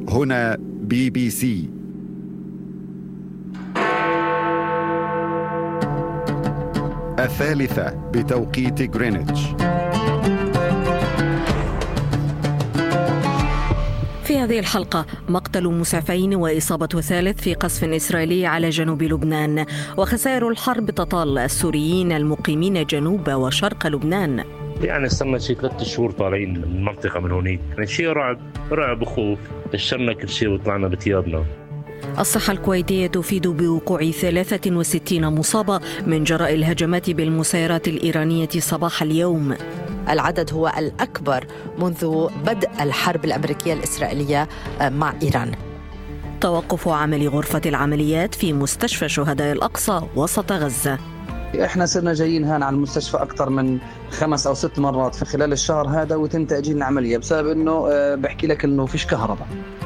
هنا BBC. الثالثة بتوقيت غرينتش. في هذه الحلقة مقتل مسعفين وإصابة ثالث في قصف إسرائيلي على جنوب لبنان، وخسائر الحرب تطال السوريين المقيمين جنوب وشرق لبنان. يعني استنى شيء 3 شهور طالعين من المنطقة من هونيك، يعني شيء رعب وخوف. دشرنا كل شيء وطلعنا بثيابنا. الصحة الكويتية تفيد بوقوع 63 مصابة من جراء الهجمات بالمسيرات الإيرانية صباح اليوم. العدد هو الأكبر منذ بدء الحرب الأمريكية الإسرائيلية مع إيران. توقف عمل غرفة العمليات في مستشفى شهداء الأقصى وسط غزة. احنا صرنا جايين هان على المستشفى أكثر من 5 أو 6 مرات في خلال الشهر هذا، وتم تأجيل العملية بسبب إنه بحكي لك إنه فيش كهرباء.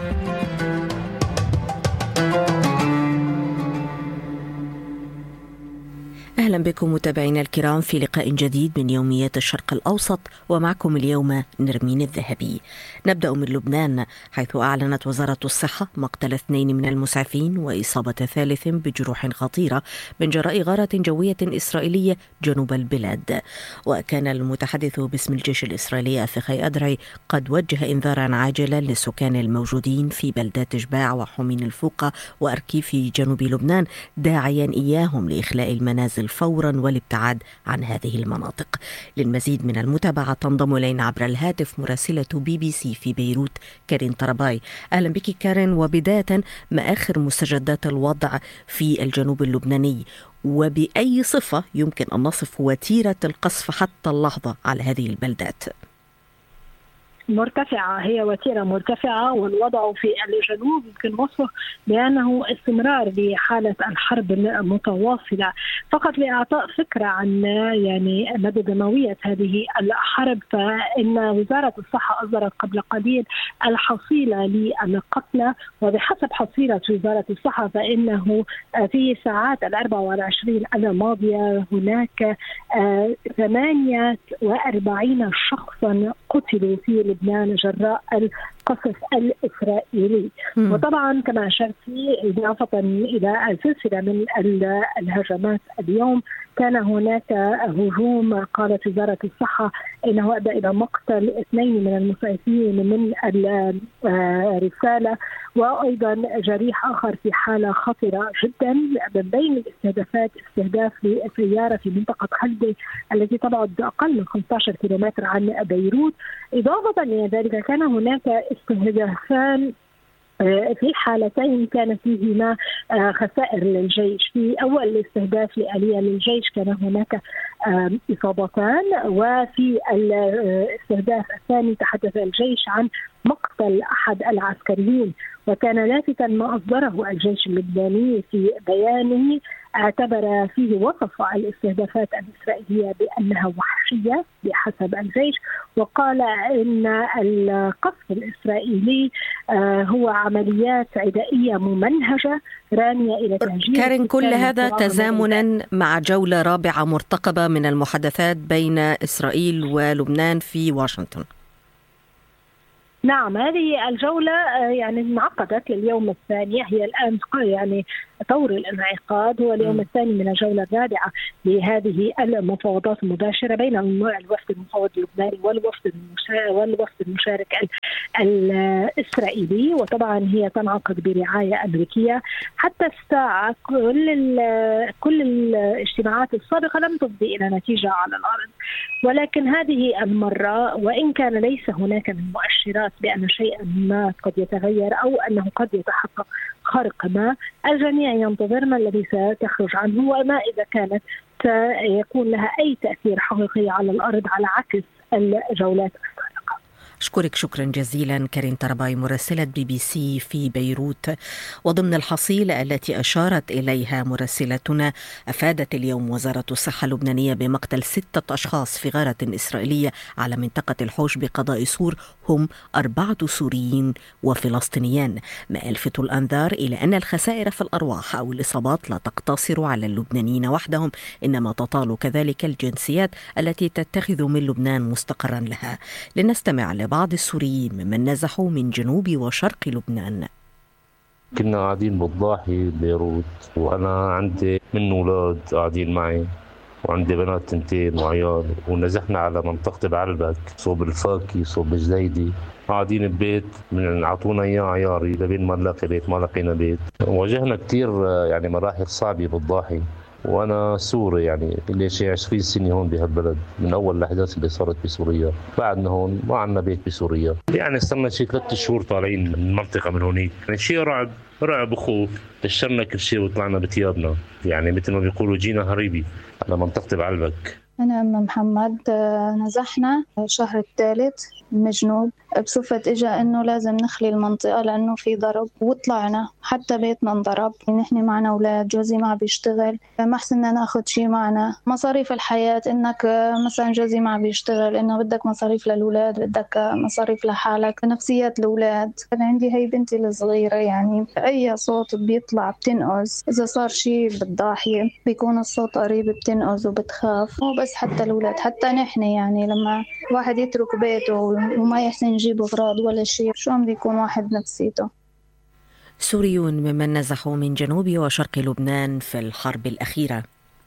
أهلا بكم متابعينا الكرام في لقاء جديد من يوميات الشرق الأوسط، ومعكم اليوم نرمين الذهبي. نبدأ من لبنان، حيث أعلنت وزارة الصحة مقتل 2 من المسعفين وإصابة ثالث بجروح خطيرة من جراء غارة جوية إسرائيلية جنوب البلاد. وكان المتحدث باسم الجيش الإسرائيلي أفيخاي أدرعي قد وجه إنذارا عاجلا للسكان الموجودين في بلدات جباع وحمين الفوقة وأركيف في جنوب لبنان، داعيا إياهم لإخلاء المنازل فورا والابتعاد عن هذه المناطق. للمزيد من المتابعة تنضم إلينا عبر الهاتف مراسلة BBC في بيروت كارين طرباي. أهلا بك كارين، وبداية ما آخر مستجدات الوضع في الجنوب اللبناني، وبأي صفة يمكن أن نصف وتيرة القصف حتى اللحظة على هذه البلدات؟ مرتفعة، هي وتيرة مرتفعة، والوضع في الجنوب يمكن وصفه بأنه استمرار لحالة الحرب المتواصلة. فقط لإعطاء فكرة عن يعني مدى دموية هذه الحرب، فإن وزارة الصحة أصدرت قبل قليل الحصيلة للقتلى، وبحسب حصيلة وزارة الصحة فإنه في ساعات 24 الماضية هناك 48 شخصا قتلوا في لبنان جراء القصف الإسرائيلي. وطبعا كما أشرت إضافة إلى السلسلة من الهجمات اليوم، كان هناك هجوم قالت وزارة الصحة إنه أدى إلى مقتل 2 من المسعفين من الرسالة، وأيضا جريح آخر في حالة خطرة جدا. من بين الاستهدافات استهداف لسيارة في منطقة خلدي التي تبعد أقل من 15 كيلومتر عن بيروت. إضافة إلى ذلك كان هناك استهدافان في حالتين كان فيهما خسائر للجيش. في أول الاستهداف لآلية للجيش كان هناك إصابتان، وفي الاستهداف الثاني تحدث الجيش عن مقتل أحد العسكريين. وكان لافتا ما أصدره الجيش اللبناني في بيانه، اعتبر فيه وصف الاستهدافات الإسرائيلية بأنها وحشية بحسب الجيش، وقال إن القصف الإسرائيلي هو عمليات عدائية ممنهجة رامية إلى تهجير. كارين، كل هذا تزامنا مع جولة رابعة مرتقبة من المحادثات بين إسرائيل ولبنان في واشنطن. نعم، هذه الجولة يعني انعقدت لليوم الثاني، هي الآن يعني طور الانعقاد هو اليوم الثاني من الجولة الرابعة لهذه المفاوضات المباشرة بين الوفد المفوض اللبناني والوفد المشارك الإسرائيلي. وطبعا هي تنعقد برعاية أمريكية. حتى الساعة كل الاجتماعات السابقة لم تفضي إلى نتيجة على الأرض، ولكن هذه المرة وإن كان ليس هناك من مؤشرات بأن شيئا ما قد يتغير أو أنه قد يتحقق خرق ما، الجميع ينتظر ما الذي ستخرج عنه وما إذا كانت سيكون لها أي تأثير حقيقي على الأرض على عكس الجولات السابقة. أشكرك شكرا جزيلا كارين طرباي مراسلة BBC في بيروت. وضمن الحصيلة التي أشارت إليها مراسلتنا، أفادت اليوم وزارة الصحة اللبنانية بمقتل 6 أشخاص في غارة إسرائيلية على منطقة الحوش بقضاء سور، هم 4 سوريين وفلسطينيان. ما يلفت الأنظار إلى أن الخسائر في الأرواح أو الإصابات لا تقتصر على اللبنانيين وحدهم، إنما تطال كذلك الجنسيات التي تتخذ من لبنان مستقرا لها. لنستمع لبعض بعض السوريين ممن نزحوا من جنوب وشرق لبنان. كنا قاعدين بالضاحي ببيروت، وأنا عندي من أولاد قاعدين معي، وعندي بنات 2 وعيال، ونزحنا على منطقة بعلبك صوب الفاكي صوب الجديدي، قاعدين ببيت من عطونا إياه عياري لبين ما نلاقي بيت، ما لقينا بيت. واجهنا كتير يعني مراحل صعبة بالضاحي، وأنا سوري يعني اللي شيء 20 سنة هون بهالبلد من أول الأحداث اللي صارت بسوريا. بعدنا هون ما عنا بيت بسوريا، يعني استنى شيء 3 شهور طالعين من المنطقة من هونيك، يعني شيء رعب وخوف. فشرنا كل شيء وطلعنا بتيابنا، يعني مثل ما بيقولوا جينا هريبي على منطقة بعلبك. أنا أم محمد. نزحنا الشهر الثالث من جنوب بصفة إجا إنه لازم نخلي المنطقة لأنه في ضرب، وطلعنا حتى بيتنا انضرب. نحن معنا أولاد، جوزي ما بيشتغل، ما حسنا ناخد شي معنا. مصاريف الحياة إنك مثلا جوزي ما بيشتغل، إنه بدك مصاريف للأولاد، بدك مصاريف لحالك، نفسيات الأولاد. أنا عندي هي بنتي الصغيرة، يعني أي صوت بيطلع بتنقز. إذا صار شي بالضاحية بيكون الصوت قريب بتنقز وبتخاف. مو بس حتى الأولاد، حتى نحن يعني لما واحد يترك بيته وما يحسن يجيب أغراض ولا شيء، شو عم بيكون واحد نفسيته. سوريون ممن نزحوا من جنوب وشرق لبنان في الحرب الأخيرة.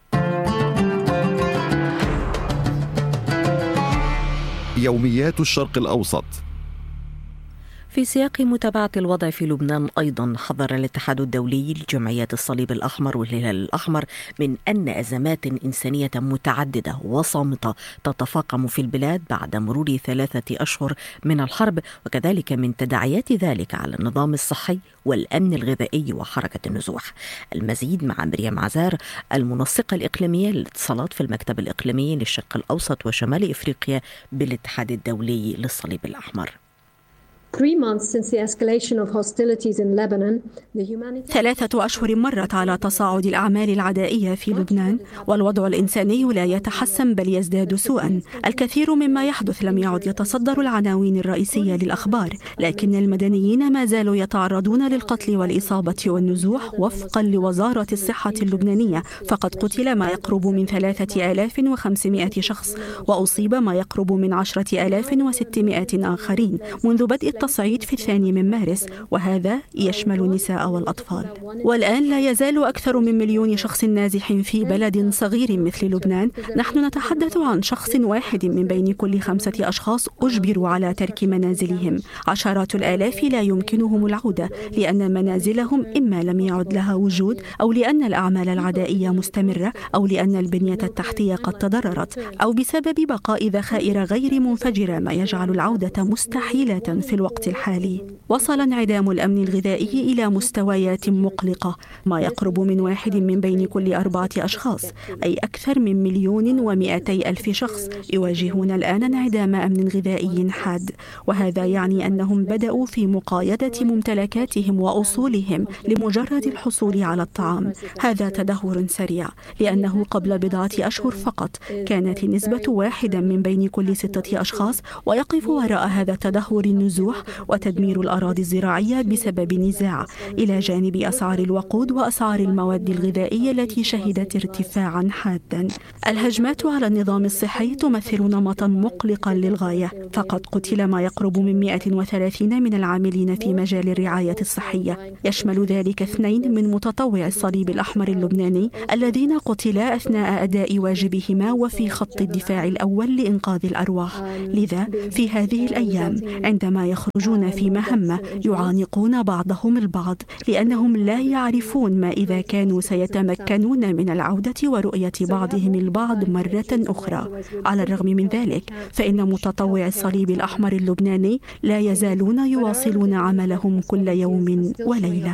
يوميات الشرق الأوسط. في سياق متابعة الوضع في لبنان أيضا، حذر الاتحاد الدولي لجمعيات الصليب الأحمر والهلال الأحمر من أن أزمات إنسانية متعددة وصامتة تتفاقم في البلاد بعد مرور 3 أشهر من الحرب، وكذلك من تداعيات ذلك على النظام الصحي والأمن الغذائي وحركة النزوح. المزيد مع مريم عزار، المنسقة الإقليمية للاتصالات في المكتب الإقليمي للشرق الأوسط وشمال إفريقيا بالاتحاد الدولي للصليب الأحمر. 3 أشهر مرت على تصاعد الأعمال العدائية في لبنان، والوضع الإنساني لا يتحسن بل يزداد سوءا. الكثير مما يحدث لم يعد يتصدر العناوين الرئيسية للأخبار، لكن المدنيين ما زالوا يتعرضون للقتل والإصابة والنزوح. وفقا لوزارة الصحة اللبنانية، فقد قتل ما يقرب من 3500 شخص، وأصيب ما يقرب من 10,600 آخرين منذ بدء التصعيد في 2 مارس، وهذا يشمل النساء والأطفال. والآن لا يزال أكثر من 1,000,000 شخص نازح في بلد صغير مثل لبنان. نحن نتحدث عن شخص واحد من بين كل 5 أشخاص أجبروا على ترك منازلهم. عشرات الآلاف لا يمكنهم العودة لأن منازلهم إما لم يعد لها وجود، أو لأن الأعمال العدائية مستمرة، أو لأن البنية التحتية قد تضررت، أو بسبب بقاء ذخائر غير منفجرة، ما يجعل العودة مستحيلة في الوقت الحالي. وصل انعدام الأمن الغذائي إلى مستويات مقلقة. ما يقرب من 1 من بين كل 4 أشخاص، أي أكثر من 1,200,000 شخص، يواجهون الآن انعدام أمن غذائي حاد. وهذا يعني أنهم بدأوا في مقايضة ممتلكاتهم وأصولهم لمجرد الحصول على الطعام. هذا تدهور سريع، لأنه قبل بضعة أشهر فقط كانت النسبة 1 من بين كل 6 أشخاص، ويقف وراء هذا التدهور النزوح وتدمير الأراضي الزراعية بسبب نزاع، إلى جانب أسعار الوقود وأسعار المواد الغذائية التي شهدت ارتفاعا حادا. الهجمات على النظام الصحي تمثل نمطا مقلقا للغاية، فقد قتل ما يقرب من 130 من العاملين في مجال الرعاية الصحية، يشمل ذلك 2 من متطوعي الصليب الأحمر اللبناني الذين قتلا أثناء أداء واجبهما وفي خط الدفاع الأول لإنقاذ الأرواح. لذا في هذه الأيام عندما يخرجون في مهمة يعانقون بعضهم البعض، لأنهم لا يعرفون ما إذا كانوا سيتمكنون من العودة ورؤية بعضهم البعض مرة أخرى. على الرغم من ذلك، فإن متطوعي الصليب الأحمر اللبناني لا يزالون يواصلون عملهم كل يوم وليلة.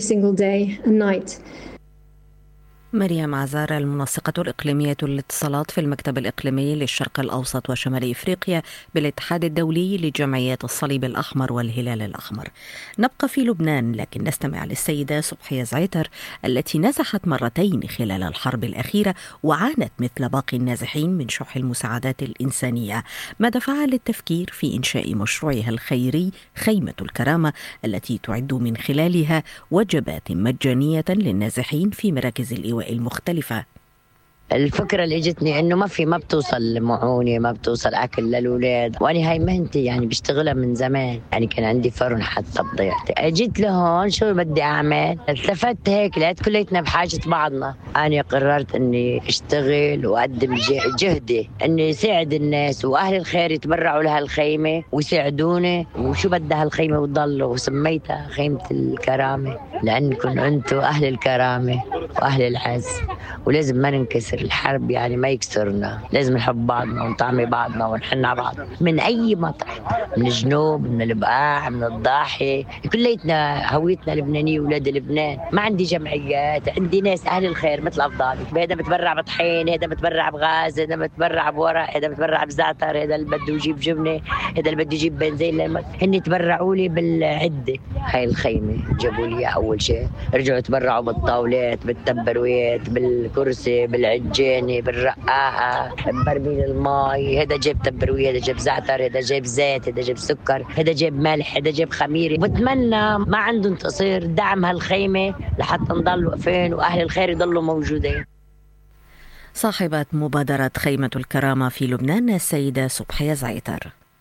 مريم عزار، المنسقة الإقليمية للاتصالات في المكتب الإقليمي للشرق الأوسط وشمال إفريقيا بالاتحاد الدولي لجمعيات الصليب الأحمر والهلال الأحمر. نبقى في لبنان، لكن نستمع للسيدة صبحية زعيتر التي نزحت مرتين خلال الحرب الأخيرة وعانت مثل باقي النازحين من شح المساعدات الإنسانية، ما دفعها للتفكير في إنشاء مشروعها الخيري خيمة الكرامة، التي تعد من خلالها وجبات مجانية للنازحين في مراكز الإيواء المختلفة. الفكرة اللي اجتني انه ما بتوصل معونة، ما بتوصل اكل للأولاد، وانا هاي مهنتي يعني بشتغلها من زمان، يعني كان عندي فرن حتى بضيعتي. اجيت لهون شو بدي اعمل؟ التفت هيك لقيت كليتنا بحاجة بعضنا. انا قررت اني اشتغل واقدم جهدي اني ساعد الناس واهل الخير يتبرعوا لها الخيمة ويساعدوني، وشو بدها الخيمة وتضل، وسميتها خيمة الكرامة لانكم انتم اهل الكرامة واهل العز، ولازم ما ننكسر. الحرب يعني ما يكسرنا، لازم نحب بعضنا ونطعمي بعضنا ونحن على بعض من اي مطرح، من الجنوب، من البقاع، من الضاحي، كليتنا هويتنا لبنانيه ولاد لبنان. ما عندي جمعيات، عندي ناس اهل الخير مثل افضالي، هذا بتبرع بطحين، هذا بتبرع بغاز، هذا بتبرع بورق، هذا بتبرع بزعتر، هذا اللي بده يجيب جبنه، هذا اللي بده يجيب بنزين. هن تبرعوا لي بالعده. هاي الخيمه جابوا لي اول شيء، رجعوا تبرعوا بالطاولات، بالتبرويات، بالكرسي، بالعجانه، بالرقاقه، برميل الماء. هذا جاب تبرويه، هذا جاب زعتر، هذا جاب زيت، هذا جاب سكر، هذا جاب ملح، هذا جاب خميره. بتمنى ما عندهم تقصير دعم هالخيمه لحتى نضل واقفين واهل الخير يضلوا موجودين. صاحبة مبادرة خيمة الكرامة في لبنان السيدة صبحية زعيتر.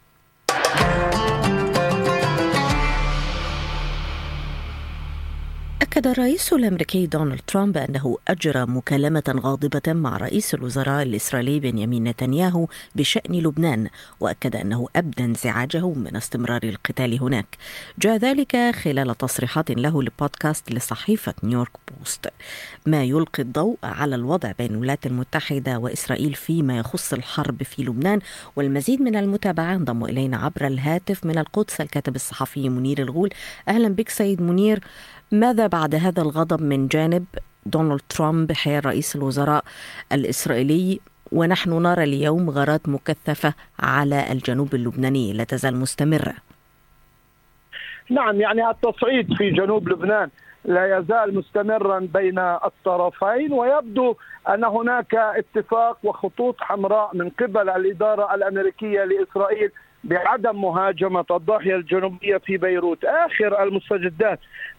أكد الرئيس الأمريكي دونالد ترامب أنه أجرى مكالمة غاضبة مع رئيس الوزراء الإسرائيلي بنيامين نتنياهو بشأن لبنان، وأكد أنه أبدى انزعاجه من استمرار القتال هناك. جاء ذلك خلال تصريحات له لبودكاست لصحيفة نيويورك بوست، ما يلقي الضوء على الوضع بين الولايات المتحدة وإسرائيل فيما يخص الحرب في لبنان. والمزيد من المتابعة انضم إلينا عبر الهاتف من القدس الكاتب الصحفي منير الغول. أهلا بك سيد منير. ماذا بعد هذا الغضب من جانب دونالد ترامب حيال رئيس الوزراء الإسرائيلي، ونحن نرى اليوم غارات مكثفة على الجنوب اللبناني لا تزال مستمرة؟ نعم، يعني التصعيد في جنوب لبنان لا يزال مستمرا بين الطرفين، ويبدو أن هناك اتفاق وخطوط حمراء من قبل الإدارة الأمريكية لإسرائيل بعدم مهاجمة الضاحية الجنوبية في بيروت. آخر المستجدات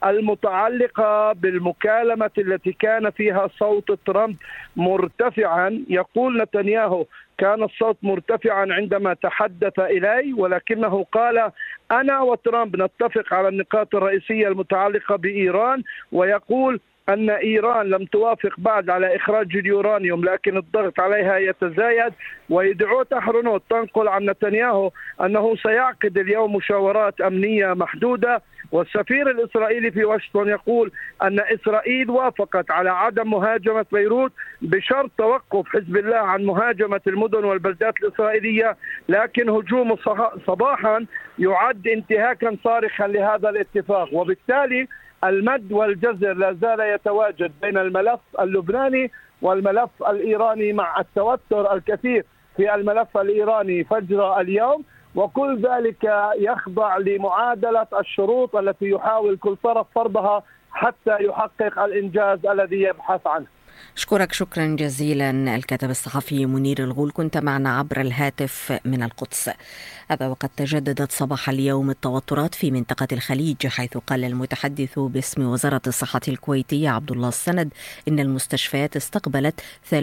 المتعلقة بالمكالمة التي كان فيها صوت ترامب مرتفعا، يقول نتنياهو كان الصوت مرتفعا عندما تحدث إلي، ولكنه قال أنا وترامب نتفق على النقاط الرئيسية المتعلقة بإيران، ويقول أن إيران لم توافق بعد على إخراج اليورانيوم لكن الضغط عليها يتزايد. ويدعوت أحرنوت تنقل عن نتنياهو أنه سيعقد اليوم مشاورات أمنية محدودة. والسفير الإسرائيلي في واشنطن يقول أن إسرائيل وافقت على عدم مهاجمة بيروت بشرط توقف حزب الله عن مهاجمة المدن والبلدات الإسرائيلية، لكن هجوم صباحا يعد انتهاكا صارخا لهذا الاتفاق. وبالتالي المد والجزر لا زال يتواجد بين الملف اللبناني والملف الإيراني، مع التوتر الكثير في الملف الإيراني فجر اليوم، وكل ذلك يخضع لمعادلة الشروط التي يحاول كل طرف فرضها حتى يحقق الإنجاز الذي يبحث عنه. أشكرك شكرا جزيلا الكاتب الصحفي منير الغول، كنت معنا عبر الهاتف من القدس. هذا وقد تجددت صباح اليوم التوترات في منطقة الخليج، حيث قال المتحدث باسم وزارة الصحة الكويتية عبد الله السند إن المستشفيات استقبلت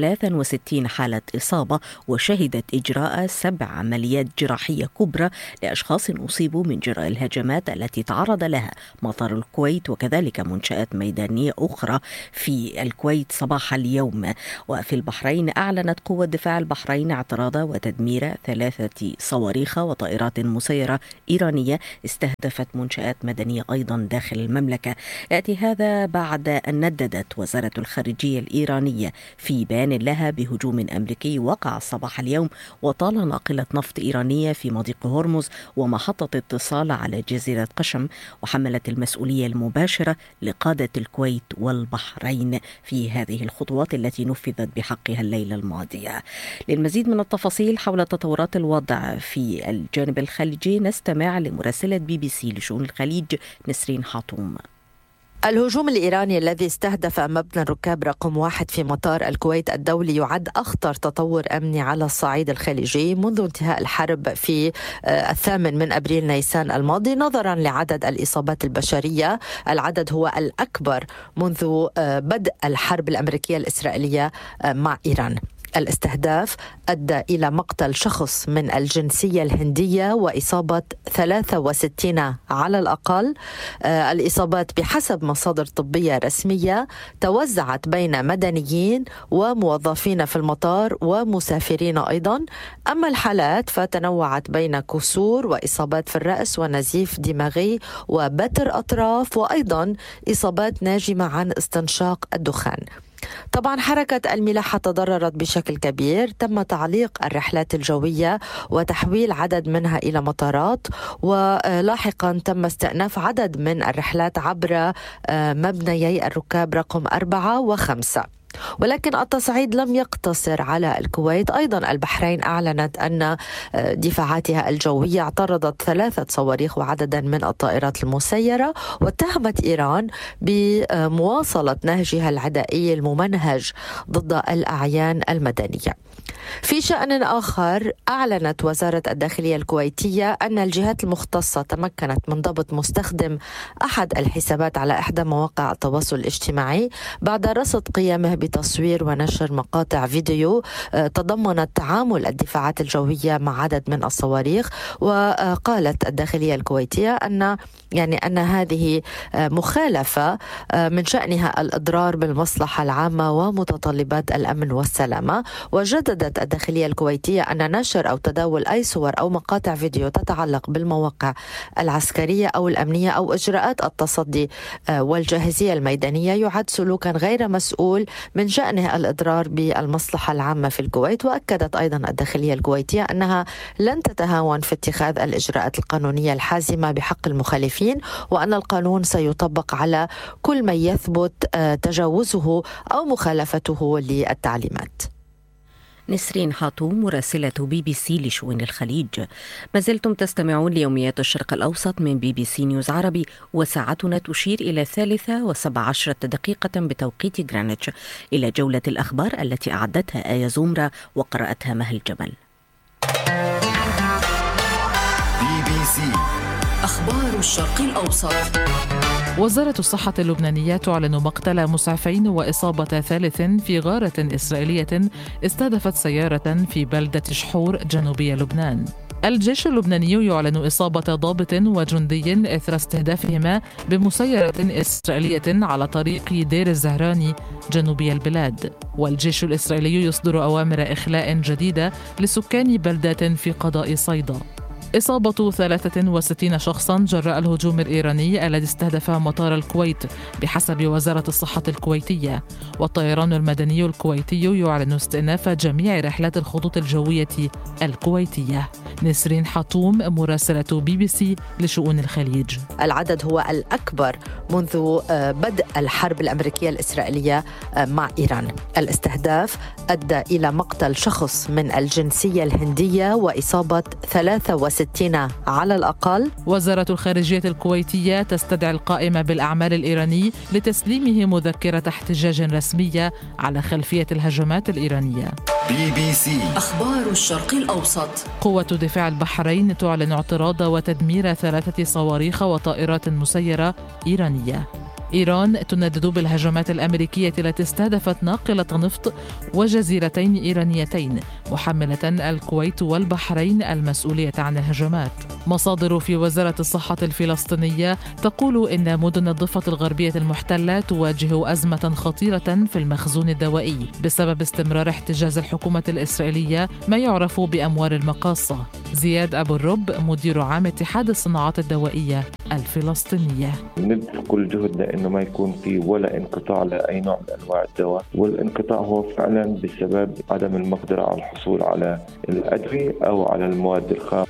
63 حالة إصابة وشهدت إجراء 7 عمليات جراحية كبرى لأشخاص أصيبوا من جراء الهجمات التي تعرض لها مطار الكويت وكذلك منشآت ميدانية أخرى في الكويت صباح اليوم. وفي البحرين أعلنت قوة دفاع البحرين اعتراض وتدمير 3 صواريخ وطائرات مسيرة إيرانية استهدفت منشآت مدنية أيضا داخل المملكة. يأتي هذا بعد أن نددت وزارة الخارجية الإيرانية في بيان لها بهجوم أمريكي وقع صباح اليوم وطال ناقلة نفط إيرانية في مضيق هرمز ومحطة اتصال على جزيرة قشم، وحملت المسؤولية المباشرة لقادة الكويت والبحرين في هذه الخطوات التي نفذت بحقها الليلة الماضية. للمزيد من التفاصيل حول تطورات الوضع في الجانب الخليجي نستمع لمراسلة BBC لشؤون الخليج نسرين حاطوم. الهجوم الإيراني الذي استهدف مبنى الركاب رقم 1 في مطار الكويت الدولي يعد أخطر تطور أمني على الصعيد الخليجي منذ انتهاء الحرب في 8 أبريل نيسان الماضي، نظرا لعدد الإصابات البشرية. العدد هو الأكبر منذ بدء الحرب الأمريكية الإسرائيلية مع إيران. الاستهداف أدى إلى مقتل شخص من الجنسية الهندية وإصابة 63 على الأقل. الإصابات بحسب مصادر طبية رسمية توزعت بين مدنيين وموظفين في المطار ومسافرين أيضا. أما الحالات فتنوعت بين كسور وإصابات في الرأس ونزيف دماغي وبتر أطراف وأيضا إصابات ناجمة عن استنشاق الدخان. طبعا حركة الملاحة تضررت بشكل كبير، تم تعليق الرحلات الجوية وتحويل عدد منها إلى مطارات، ولاحقا تم استئناف عدد من الرحلات عبر مبنيي الركاب رقم 4 و5. ولكن التصعيد لم يقتصر على الكويت، أيضا البحرين أعلنت أن دفاعاتها الجوية اعترضت 3 صواريخ وعددا من الطائرات المسيرة، واتهمت إيران بمواصلة نهجها العدائي الممنهج ضد الأعيان المدنية. في شأن آخر، أعلنت وزارة الداخلية الكويتية أن الجهات المختصة تمكنت من ضبط مستخدم أحد الحسابات على إحدى مواقع التواصل الاجتماعي بعد رصد قيامه بتصوير ونشر مقاطع فيديو تضمنت تعامل الدفاعات الجوية مع عدد من الصواريخ. وقالت الداخلية الكويتية أن هذه مخالفة من شأنها الإضرار بالمصلحة العامة ومتطلبات الأمن والسلامة. وجددت الداخلية الكويتية أن نشر أو تداول أي صور أو مقاطع فيديو تتعلق بالمواقع العسكرية أو الأمنية أو إجراءات التصدي والجاهزية الميدانية يعد سلوكا غير مسؤول من شأنه الإضرار بالمصلحة العامة في الكويت. وأكدت أيضا الداخلية الكويتية أنها لن تتهاون في اتخاذ الإجراءات القانونية الحازمة بحق المخالفين، وأن القانون سيطبق على كل من يثبت تجاوزه أو مخالفته للتعليمات. نسرين حاتوم مراسلة BBC لشؤون الخليج. ما زلتم تستمعون ليوميات الشرق الأوسط من BBC نيوز عربي، وساعتنا تشير إلى 3:17 بتوقيت غرينتش. إلى جولة الأخبار التي أعدتها آية زمرة وقرأتها مها الجمل. BBC أخبار الشرق الأوسط. وزارة الصحة اللبنانية تعلن مقتل مسعفين وإصابة 3 في غارة إسرائيلية استهدفت سيارة في بلدة شحور جنوبي لبنان. الجيش اللبناني يعلن إصابة ضابط وجندي إثر استهدافهما بمسيرة إسرائيلية على طريق دير الزهراني جنوبي البلاد. والجيش الإسرائيلي يصدر أوامر إخلاء جديدة لسكان بلدات في قضاء صيدا. إصابة 63 شخصاً جراء الهجوم الإيراني الذي استهدف مطار الكويت بحسب وزارة الصحة الكويتية. والطيران المدني الكويتي يعلن استئناف جميع رحلات الخطوط الجوية الكويتية. نسرين حاتوم مراسلة BBC لشؤون الخليج. العدد هو الأكبر منذ بدء الحرب الأمريكية الإسرائيلية مع إيران. الاستهداف أدى إلى مقتل شخص من الجنسية الهندية وإصابة 63 على الأقل. وزارة الخارجية الكويتية تستدعي القائم بالأعمال الإيراني لتسليمه مذكرة احتجاج رسمية على خلفية الهجمات الإيرانية. BBC أخبار الشرق الأوسط. قوة دفاع البحرين تعلن اعتراض وتدمير 3 صواريخ وطائرات مسيرة إيرانية. إيران تندد بالهجمات الأمريكية التي استهدفت ناقلة نفط وجزيرتين إيرانيتين، محملة الكويت والبحرين المسؤولية عن الهجمات. مصادر في وزارة الصحة الفلسطينية تقول إن مدن الضفة الغربية المحتلة تواجه أزمة خطيرة في المخزون الدوائي بسبب استمرار احتجاز الحكومة الإسرائيلية ما يعرف بأموال المقاصة. زياد أبو الرب مدير عام اتحاد الصناعات الدوائية الفلسطينية. نبذل كل جهدنا إنه ما يكون في ولا انقطاع لأي نوع من أنواع الدواء، والانقطاع هو فعلا بسبب عدم المقدرة على الحصول على الأدوية أو على المواد الخام.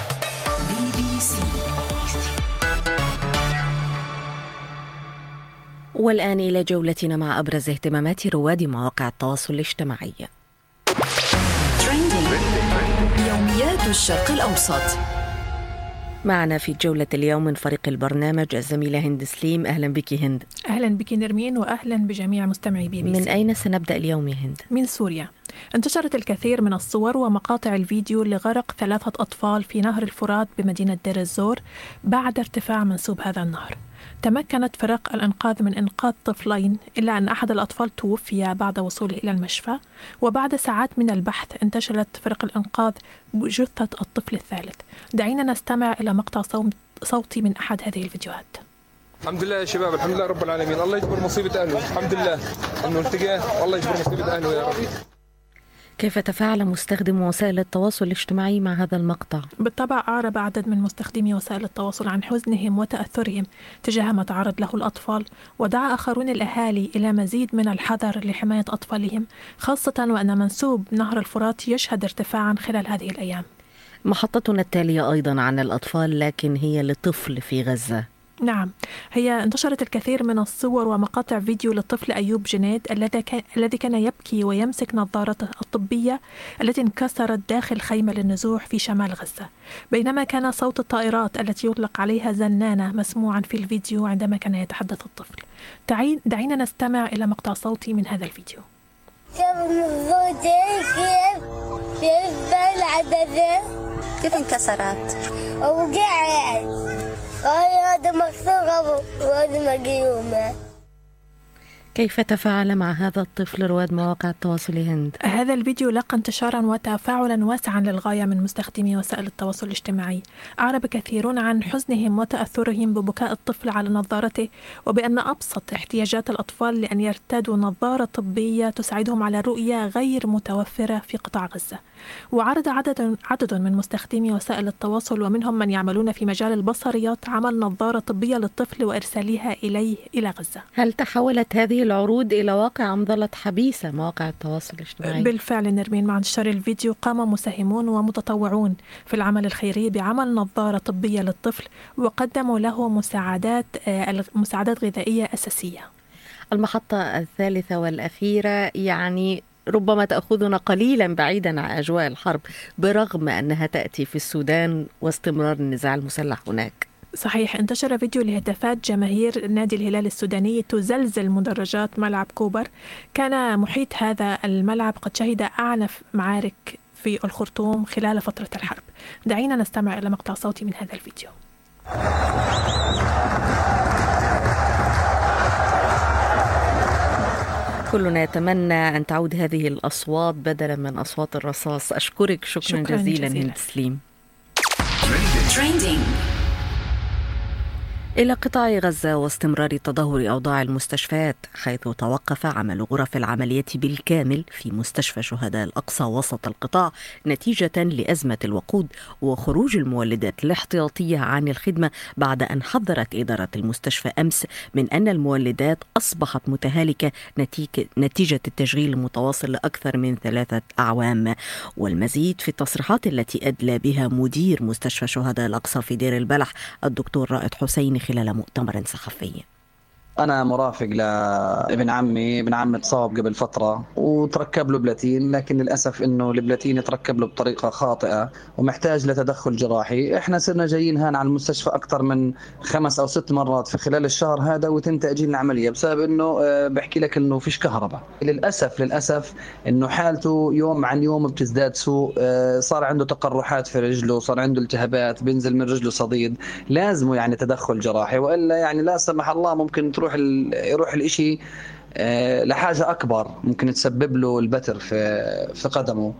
والآن إلى جولتنا مع أبرز اهتمامات رواد مواقع التواصل الاجتماعي. يوميات الشرق الأوسط. معنا في جولة اليوم من فريق البرنامج الزميلة هند سليم. أهلا بك هند. أهلا بك نرمين، وأهلا بجميع مستمعي BBC. من أين سنبدأ اليوم يا هند؟ من سوريا. انتشرت الكثير من الصور ومقاطع الفيديو لغرق 3 أطفال في نهر الفرات بمدينة دير الزور بعد ارتفاع منسوب هذا النهر. تمكنت فرق الإنقاذ من إنقاذ طفلين، إلا أن أحد الأطفال توفي بعد وصوله إلى المشفى، وبعد ساعات من البحث انتشلت فرق الإنقاذ جثة الطفل الثالث. دعينا نستمع إلى مقطع صوتي من أحد هذه الفيديوهات. الحمد لله يا شباب، الحمد لله رب العالمين، الله يجبر مصيبة أهله، الحمد لله أنه التقى، والله يجبر مصيبة أهله يا رب. كيف تفاعل مستخدم وسائل التواصل الاجتماعي مع هذا المقطع؟ بالطبع أعرب عدد من مستخدمي وسائل التواصل عن حزنهم وتأثرهم تجاه ما تعرض له الأطفال، ودعا آخرون الأهالي إلى مزيد من الحذر لحماية أطفالهم، خاصة وأن منسوب نهر الفرات يشهد ارتفاعا خلال هذه الأيام. محطتنا التالية أيضا عن الأطفال، لكن هي لطفل في غزة. نعم، هي انتشرت الكثير من الصور ومقاطع فيديو للطفل أيوب جنيد الذي كان يبكي ويمسك نظارته الطبية التي انكسرت داخل خيمة للنزوح في شمال غزة، بينما كان صوت الطائرات التي يطلق عليها زنانة مسموعا في الفيديو عندما كان يتحدث الطفل. دعينا نستمع إلى مقطع صوتي من هذا الفيديو. كيف انكسرت؟ وقعت هذا مكسورة وهذا مقيومة. كيف تفاعل مع هذا الطفل رواد مواقع التواصل هند؟ هذا الفيديو لقى انتشارا وتفاعلا واسعا للغاية من مستخدمي وسائل التواصل الاجتماعي. أعرب كثيرون عن حزنهم وتأثرهم ببكاء الطفل على نظارته، وبأن أبسط احتياجات الأطفال لأن يرتدوا نظارة طبية تساعدهم على رؤية غير متوفرة في قطاع غزة. وعرض عدد من مستخدمي وسائل التواصل ومنهم من يعملون في مجال البصريات عمل نظارة طبية للطفل وإرسالها إليه إلى غزة. هل تحولت هذه العروض إلى واقع أم ظلت حبيسة مواقع التواصل الاجتماعي؟ بالفعل نرمين، مع انتشار الفيديو قام مساهمون ومتطوعون في العمل الخيري بعمل نظارة طبية للطفل، وقدموا له مساعدات غذائية أساسية. المحطة الثالثة والأخيرة يعني ربما تأخذنا قليلا بعيدا عن أجواء الحرب، برغم أنها تأتي في السودان واستمرار النزاع المسلح هناك. صحيح، انتشر فيديو لهتافات جماهير نادي الهلال السوداني تزلزل مدرجات ملعب كوبر. كان محيط هذا الملعب قد شهد أعنف معارك في الخرطوم خلال فترة الحرب. دعينا نستمع إلى مقطع صوتي من هذا الفيديو. كلنا يتمنى أن تعود هذه الأصوات بدلا من أصوات الرصاص. أشكرك شكرا جزيلا هند سليم. إلى قطاع غزة واستمرار تدهور أوضاع المستشفيات، حيث توقف عمل غرف العملية بالكامل في مستشفى شهداء الأقصى وسط القطاع نتيجة لأزمة الوقود وخروج المولدات الاحتياطية عن الخدمة، بعد أن حذرت إدارة المستشفى أمس من أن المولدات أصبحت متهالكة نتيجة التشغيل المتواصل لأكثر من 3 أعوام. والمزيد في التصريحات التي أدلى بها مدير مستشفى شهداء الأقصى في دير البلح الدكتور رائد حسين خلال مؤتمر صحفي. أنا مرافق لابن عمي، ابن عمي تصاب قبل فترة وتركب له بلاتين، لكن للأسف إنه البلاتين يتركب له بطريقة خاطئة ومحتاج لتدخل جراحي. إحنا صرنا جايين هان على المستشفى أكثر من 5 أو 6 مرات في خلال الشهر هذا وتم تأجيل العملية بسبب إنه بحكي لك إنه فيش كهرباء. للأسف إنه حالته يوم عن يوم بتزداد سوء. صار عنده تقرحات في رجله، صار عنده التهابات، بينزل من رجله صديد، لازمه يعني تدخل جراحي، وإلا يعني لا سمح الله ممكن يروح الاشي لحاجة أكبر ممكن تسبب له البتر في قدمه.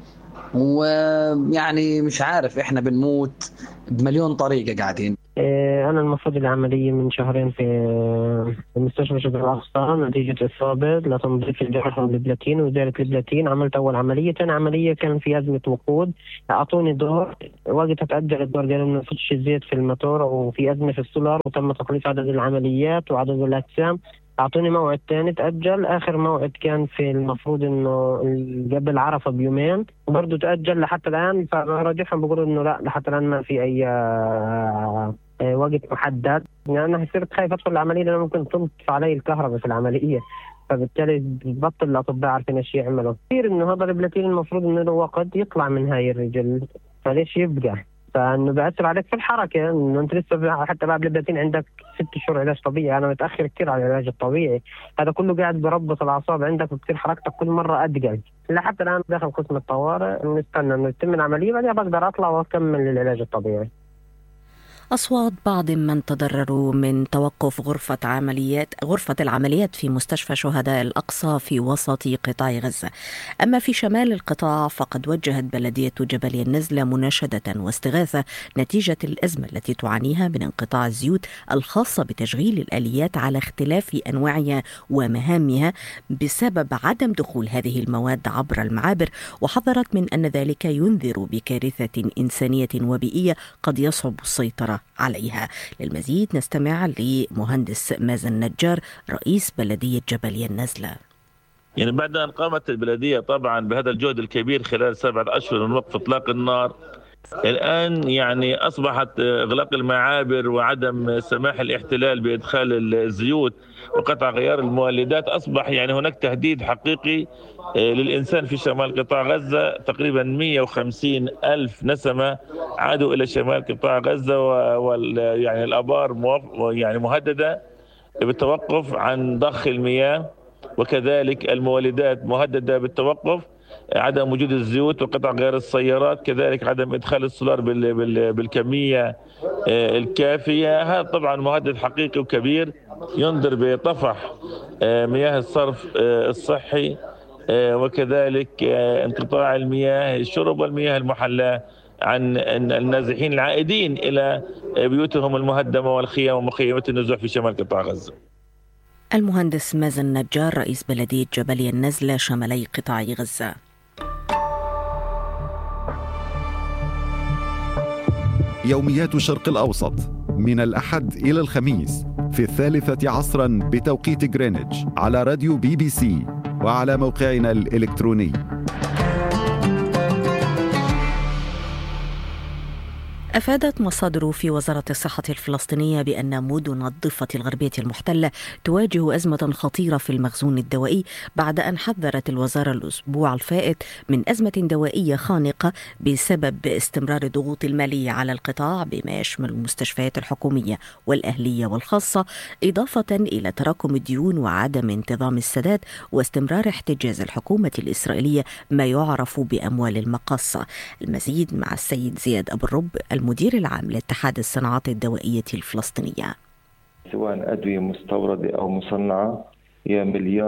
ويعني مش عارف، إحنا بنموت بمليون طريقة قاعدين. أنا المفروض العملية من 2 شهر في مستشفى شهداء الأقصى نتيجة إصابة لتنظيف الجرح والبلاتين وإزالة البلاتين. عملت أول عملية، ثاني عملية كان في أزمة وقود، أعطوني دور، وقتها تأجل الدور، قالوا إنه فيش زيت في الموتور وفي أزمة في السولار، وتم تقليص عدد العمليات وعدد الأجسام. أعطوني موعد ثاني تأجل، آخر موعد كان في المفروض إنه قبل عرفة بيومين وبرضه تأجل لحتى الآن. فراجعهم بيقولوا إنه لا، لحتى الآن ما في أي وقت محدد. يعني أنا صرت خايف أدخل العملية لأنه ممكن تنطفي علي الكهرباء في العملية، فبالتالي بطل الأطباء عارفين إيش يعملوا. كثير إنه هذا البلاتين المفروض إنه له وقت يطلع من هاي الرجل، فليش يبقى؟ فانه بيأثر عليك في الحركه، انه انت لسه حتى بعد لبنتين عندك 6 شهور علاج طبيعي، انا متاخر كثير على العلاج الطبيعي، هذا كله قاعد بربط الاعصاب عندك وبتصير حركتك كل مره ادقق. لحتى الان داخل قسم الطوارئ نستنى انه يتم العمليه بعدين بقدر اطلع واكمل العلاج الطبيعي. أصوات بعض من تضرروا من توقف غرفة العمليات في مستشفى شهداء الأقصى في وسط قطاع غزة. أما في شمال القطاع فقد وجهت بلدية جبل النزلة مناشدة واستغاثة نتيجة الأزمة التي تعانيها من انقطاع الزيوت الخاصة بتشغيل الآليات على اختلاف أنواعها ومهامها بسبب عدم دخول هذه المواد عبر المعابر، وحذرت من أن ذلك ينذر بكارثة إنسانية وبيئية قد يصعب السيطرة عليها. للمزيد نستمع لمهندس مازن نجار رئيس بلدية جبل النزلة. يعني بعد أن قامت البلدية طبعا بهذا الجهد الكبير خلال 7 أشهر من وقف إطلاق النار، الآن يعني أصبحت إغلاق المعابر وعدم سماح الاحتلال بإدخال الزيوت وقطع غيار المولدات، أصبح يعني هناك تهديد حقيقي للإنسان في شمال قطاع غزة. تقريبا 150 ألف نسمة عادوا إلى شمال قطاع غزة، يعني الآبار يعني مهددة بالتوقف عن ضخ المياه، وكذلك المولدات مهددة بالتوقف، عدم وجود الزيوت وقطع غيار السيارات، كذلك عدم إدخال السولار بالكمية الكافية. هذا طبعا مهدد حقيقي وكبير ينذر بطفح مياه الصرف الصحي، وكذلك انقطاع المياه الشرب والمياه المحلاة عن النازحين العائدين إلى بيوتهم المهدمة والخيام ومخيمات النزوح في شمال قطاع غزة. المهندس مازن نجار رئيس بلدية جبل النزلة شمالي قطاع غزة. يوميات الشرق الأوسط من الأحد إلى الخميس في 3 عصرا بتوقيت غرينتش على راديو BBC وعلى موقعنا الإلكتروني. أفادت مصادر في وزارة الصحة الفلسطينية بأن مدن الضفة الغربية المحتلة تواجه أزمة خطيرة في المخزون الدوائي بعد أن حذرت الوزارة الأسبوع الفائت من أزمة دوائية خانقة بسبب استمرار الضغوط المالية على القطاع بما يشمل المستشفيات الحكومية والأهلية والخاصة، إضافة إلى تراكم الديون وعدم انتظام السداد واستمرار احتجاز الحكومة الإسرائيلية ما يعرف بأموال المقاصة. المزيد مع السيد زياد أبو الرب المدير العام لاتحاد الصناعات الدوائية الفلسطينية. سواء أدوية مستوردة أو مصنعة هي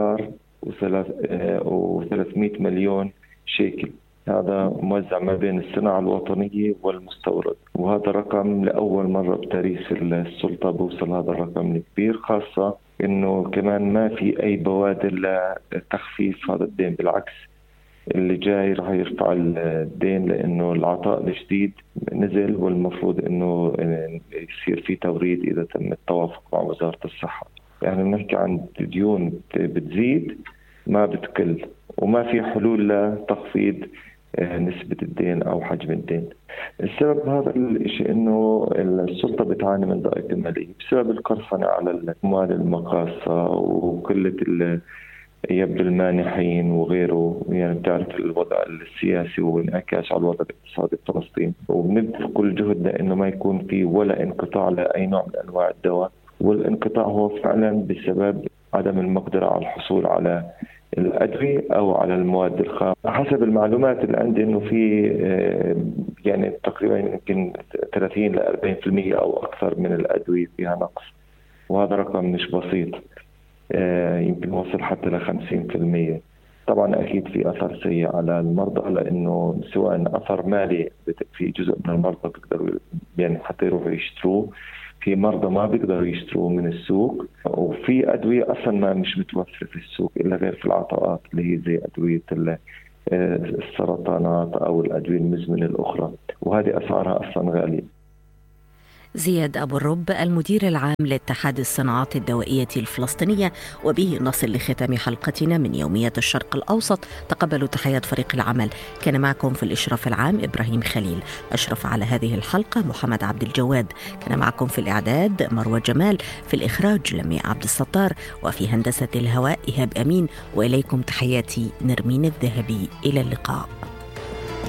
1,300 مليون شيكل، هذا موزع ما بين الصناعة الوطنية والمستورد، وهذا رقم لأول مرة بتاريخ السلطة بوصل هذا الرقم الكبير، خاصة إنه كمان ما في أي بوادر لتخفيف هذا الدين، بالعكس اللي جاي راح يرفع الدين لأنه العطاء الجديد نزل، والمفروض إنه يصير في توريد إذا تم التوافق مع وزارة الصحة. يعني بنحكي عن ديون بتزيد ما بتقل، وما في حلول لتخفيض نسبة الدين أو حجم الدين. السبب هذا الشيء إنه السلطة بتعاني من ضائقة مالية بسبب القرصنة على الأموال المقاصة وقلة يبدو المانحين وغيره. يعني بتعرف الوضع السياسي وانعكاس على الوضع الاقتصادي الفلسطيني، وبنبذل كل جهدنا انه ما يكون في ولا انقطاع لاي نوع من انواع الدواء، والانقطاع هو فعلا بسبب عدم المقدرة على الحصول على الأدوية أو على المواد الخام. حسب المعلومات اللي عندي إنه في يعني تقريبا يمكن 30 ل 40% أو أكثر من الأدوية فيها نقص، وهذا رقم مش بسيط، يمكن وصل حتى ل 50%. طبعا أكيد في أثر سيء على المرضى، لأنه سواء أثر مالي في جزء من المرضى بيقدروا يعني حتى يروحوا يشتروه، في مرضى ما بيقدروا يشتروه من السوق، وفي أدوية أصلا ما مش متوفرة في السوق إلا غير في العطاءات اللي هي زي أدوية السرطانات أو الأدوية المزمنة الأخرى، وهذه أسعارها أصلا غالية. زياد أبو الرب المدير العام لاتحاد الصناعات الدوائية الفلسطينية. وبه نصل لختام حلقتنا من يوميات الشرق الأوسط. تقبلوا تحيات فريق العمل، كان معكم في الإشراف العام إبراهيم خليل، أشرف على هذه الحلقة محمد عبد الجواد، كان معكم في الإعداد مروى جمال، في الإخراج لمياء عبد الستار، وفي هندسة الهواء إيهاب أمين، وإليكم تحياتي نرمين الذهبي. إلى اللقاء.